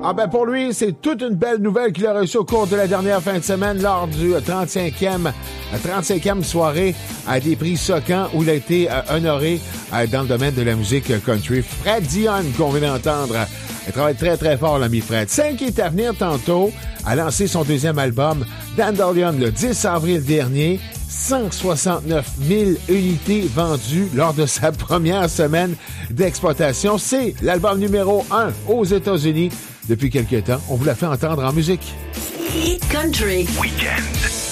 Ah ben pour lui, c'est toute une belle nouvelle qu'il a reçue au cours de la dernière fin de semaine lors du 35e soirée à des prix Socan où il a été honoré dans le domaine de la musique country. Fred Dion, qu'on vient d'entendre. Il travaille très très fort, l'ami Fred. 5 est à venir tantôt, a lancé son deuxième album, Dandelion, le 10 avril dernier. 169 000 unités vendues lors de sa première semaine d'exploitation. C'est l'album numéro 1 aux États-Unis depuis quelque temps. On vous l'a fait entendre en musique. Hit Country Weekend.